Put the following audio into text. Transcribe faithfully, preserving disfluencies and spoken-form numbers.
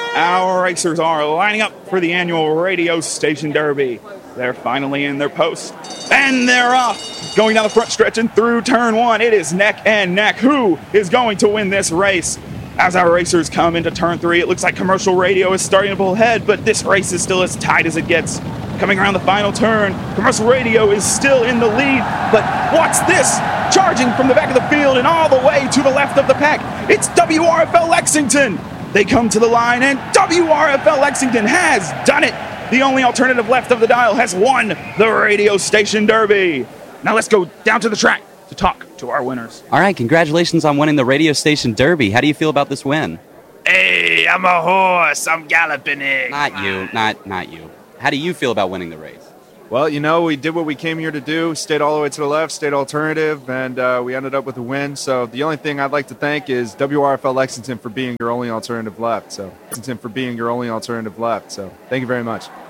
Our racers are lining up for the annual radio station derby. They're finally in their post. And they're off. Going down the front stretch and through turn one. It is neck and neck. Who is going to win this race? As our racers come into turn three, it looks like Commercial Radio is starting to pull ahead, but this race is still as tight as it gets. Coming around the final turn, Commercial Radio is still in the lead, but what's this? Charging from the back of the field and all the way to the left of the pack, it's W R F L Lexington. They come to the line, and W R F L Lexington has done it. The only alternative left of the dial has won the radio station derby. Now let's go down to the track to talk to our winners. All right, congratulations on winning the radio station derby. How do you feel about this win? Hey, I'm a horse. I'm galloping it. Not you, not not you. How do you feel about winning the race? Well, you know, we did what we came here to do, stayed all the way to the left, stayed alternative, and uh, we ended up with a win. So the only thing I'd like to thank is W R F L Lexington for being your only alternative left. So Lexington for being your only alternative left. So thank you very much.